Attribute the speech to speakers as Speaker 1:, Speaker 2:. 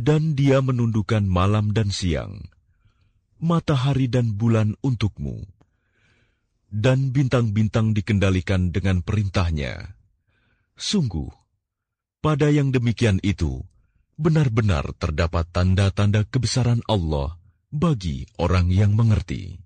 Speaker 1: Dan Dia menundukkan malam dan siang, matahari dan bulan untukmu, dan bintang-bintang dikendalikan dengan perintahnya. Sungguh, pada yang demikian itu, benar-benar terdapat tanda-tanda kebesaran Allah bagi orang yang mengerti.